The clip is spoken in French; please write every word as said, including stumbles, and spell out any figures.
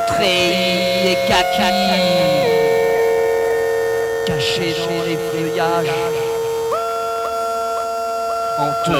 treillis et kaki, cachés dans les feuillages, on te